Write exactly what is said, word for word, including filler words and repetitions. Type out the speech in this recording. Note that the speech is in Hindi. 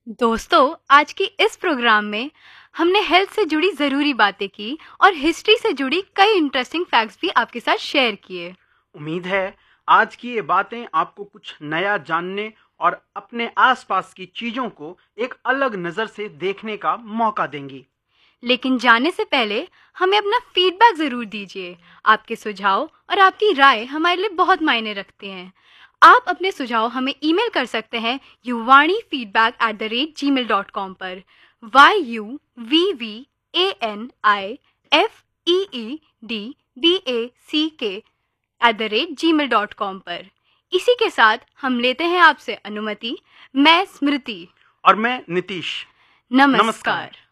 दोस्तों, आज की इस प्रोग्राम में हमने हेल्थ से जुड़ी ज़रूरी बातें की और हिस्ट्री से जुड़ी कई इंटरेस्टिंग फैक्ट्स भी आपके साथ शेयर किए। उम्मीद है आज की ये बातें आपको कुछ नया जानने और अपने आसपास की चीजों को एक अलग नजर से देखने का मौका देंगी। लेकिन जाने से पहले हमें अपना फीडबैक ज़रूर दीजिए। आपके सुझाव और आपकी राय हमारे लिए बहुत मायने रखते हैं। आप अपने सुझाव हमें ईमेल कर सकते हैं युवाणी feedback at the rate ji mail dot com पर। Why you we V A N I F E E D B ए सी के at the rate ji mail dot com पर। इसी के साथ हम लेते हैं आपसे अनुमति। मैं स्मृति। और मैं नीतीश। नमस्कार। नमस्कार।